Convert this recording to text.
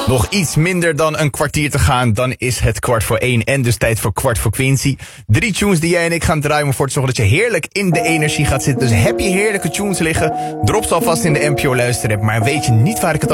Nog iets minder dan een kwartier te gaan, dan is het 1:15 en dus tijd voor Kwart voor Quincy. 3 tunes die jij en ik gaan draaien om ervoor te zorgen dat je heerlijk in de energie gaat zitten. Dus heb je heerlijke tunes liggen, drop ze alvast in de NPO luisterapp. Maar weet je niet waar ik het